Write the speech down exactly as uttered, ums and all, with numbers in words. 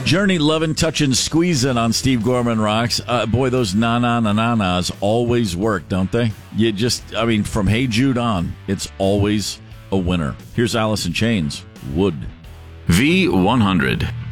Journey, loving, touching, squeezing on Steve Gorman Rocks. Uh, boy, those na-na-na-na-nas always work, don't they? You just, I mean, from Hey Jude on, it's always a winner. Here's Alice in Chains, Wood. V one hundred.